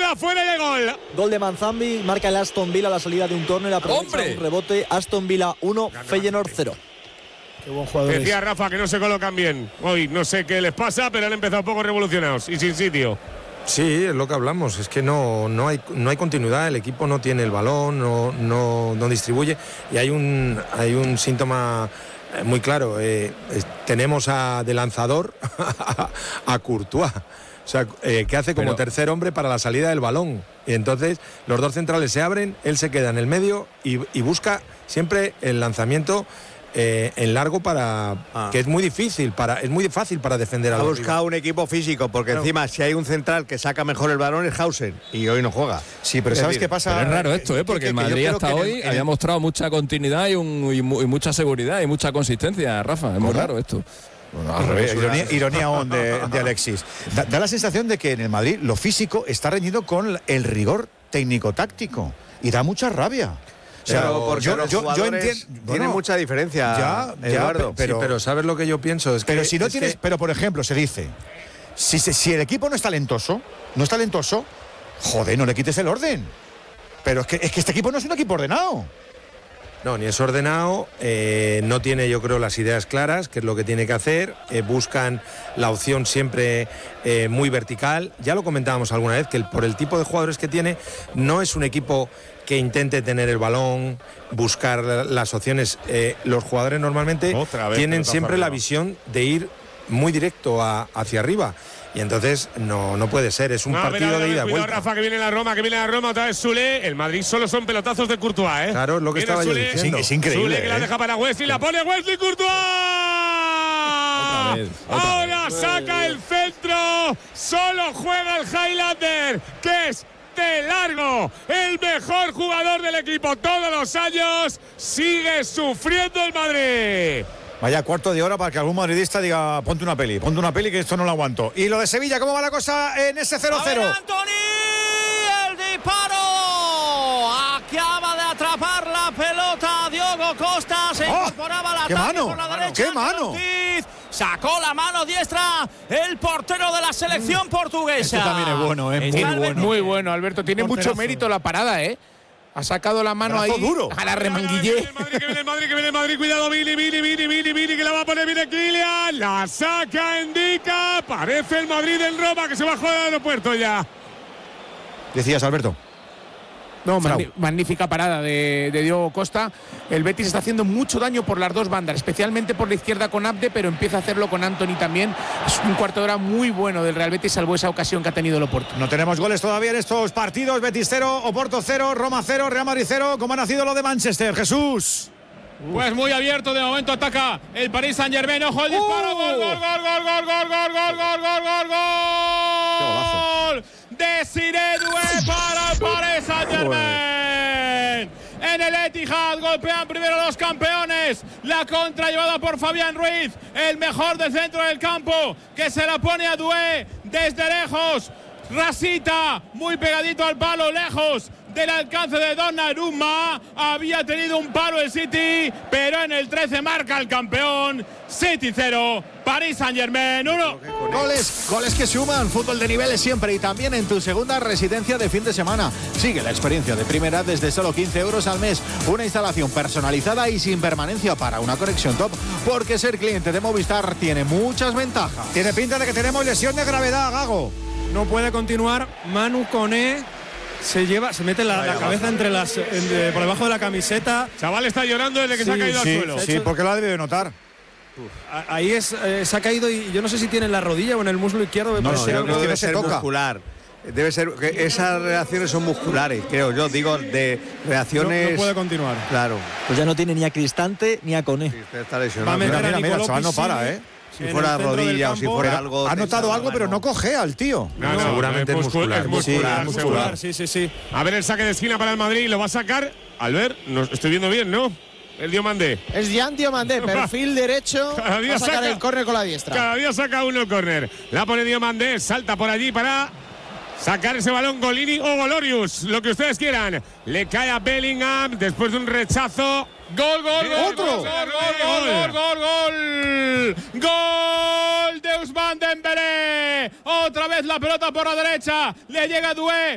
tira fuera y de gol. Gol de Manzambi, marca el Aston Villa a la salida de un córner, aprovecha un rebote. Aston Villa 1, Feyenoord 0. Qué buen jugador. Decía Rafa que no se colocan bien. Hoy no sé qué les pasa, pero han empezado poco revolucionados y sin sitio. Sí, es lo que hablamos, es que no hay continuidad, el equipo no tiene el balón, no distribuye, y hay un síntoma muy claro. Tenemos de lanzador a Courtois, o sea, que hace como tercer hombre para la salida del balón, y entonces los dos centrales se abren, él se queda en el medio y busca siempre el lanzamiento en largo que es muy fácil para defender a Ha buscado un equipo físico, porque encima si hay un central que saca mejor el balón es Hausen, y hoy no juega. Sí, pero ¿sabes qué pasa? Pero es raro esto, porque el Madrid hasta hoy había mostrado mucha continuidad y mucha seguridad y mucha consistencia, Rafa. Es muy raro esto. Bueno, al revés, ironía aún de Alexis. Da la sensación de que en el Madrid lo físico está reñido con el rigor técnico-táctico, y da mucha rabia. O sea, porque yo entiendo. Tiene mucha diferencia, Eduardo. Pero ¿sabes lo que yo pienso? Pero por ejemplo, se dice, si el equipo no es talentoso, joder, no le quites el orden. Pero es que este equipo no es un equipo ordenado. No, ni es ordenado, no tiene, yo creo, las ideas claras, que es lo que tiene que hacer. Buscan la opción siempre muy vertical. Ya lo comentábamos alguna vez, que por el tipo de jugadores que tiene, no es un equipo que intente tener el balón, buscar las opciones. Los jugadores normalmente tienen siempre la visión de ir muy directo hacia arriba. Y entonces no puede ser, es un partido de ida y vuelta. Rafa, que viene la Roma, otra vez Sule. El Madrid solo son pelotazos de Courtois, Claro, es lo que estaba yo diciendo. Es increíble. Sule que la deja para Wesley, la pone Wesley Courtois. Ahora saca el centro. Solo juega el Highlander, que es de largo el mejor jugador del equipo todos los años. Sigue sufriendo el Madrid. Vaya cuarto de hora para que algún madridista diga, ponte una peli que esto no lo aguanto. Y lo de Sevilla, ¿cómo va la cosa en ese 0-0? Antony, el disparo. Acaba de atrapar la pelota Diogo Costa. Se incorporaba al ataque por la derecha. ¡Qué mano! Sacó la mano diestra el portero de la selección portuguesa. Esto también es bueno, Muy bueno, Alberto. Tiene mucho mérito la parada, Ha sacado la mano ahí duro. A la remanguillé. Que viene el Madrid. Cuidado, Vini, que la va a poner, viene Kylian. La saca, indica. Parece el Madrid del Roma, que se bajó del aeropuerto ya. Decías, Alberto. No, magnífica parada de Diogo Costa. El Betis está haciendo mucho daño por las dos bandas, especialmente por la izquierda con Abde, pero empieza a hacerlo con Antony también. Es un cuarto de hora muy bueno del Real Betis, salvo esa ocasión que ha tenido el Oporto. No tenemos goles todavía en estos partidos. Betis 0, Oporto 0, Roma 0, Real Madrid 0. ¿Cómo ha nacido lo de Manchester, Jesús? Pues muy abierto, de momento ataca el Paris Saint-Germain. Ojo el disparo, gol. Desiré Doué para el Paris Saint-Germain. En el Etihad golpean primero los campeones. La contra llevada por Fabián Ruiz, el mejor del centro del campo, que se la pone a Doué desde lejos. Rasita, muy pegadito al palo, lejos del alcance de Donnarumma. Había tenido un palo el City, pero en el 13 marca el campeón. City 0, Paris Saint-Germain 1. Goles que suman, fútbol de niveles siempre, y también en tu segunda residencia de fin de semana. Sigue la experiencia de primera desde solo 15 euros al mes. Una instalación personalizada y sin permanencia para una conexión top, porque ser cliente de Movistar tiene muchas ventajas. Tiene pinta de que tenemos lesión de gravedad, Gago. No puede continuar. Manu Koné se mete la cabeza por debajo de la camiseta. Chaval está llorando desde que se ha caído al suelo. Sí, porque lo ha debido notar. Ahí se ha caído, y yo no sé si tiene en la rodilla o en el muslo izquierdo. No, yo creo que debe ser muscular. Debe ser que esas reacciones son musculares, creo yo. Digo, de reacciones. No puede continuar. Claro. Pues ya no tiene ni a Cristante ni a Koné. Está lesionado. Va a meter Mira, el chaval no para, Si fuera rodilla o si fuera algo. Ha notado algo, pero no cojea el tío. No, seguramente es muscular. Es muscular. Sí. A ver el saque de esquina para el Madrid. Lo va a sacar. Albert, estoy viendo bien, ¿no? El Diomandé. Es Jan Diomandé, perfil derecho. Cada día va a sacar el córner con la diestra. Cada día saca uno el córner. La pone Diomandé, salta por allí para sacar ese balón Golini o Golorius, lo que ustedes quieran. Le cae a Bellingham después de un rechazo. Gol de Ousmane Dembélé. Otra vez la pelota por la derecha. Le llega Doué.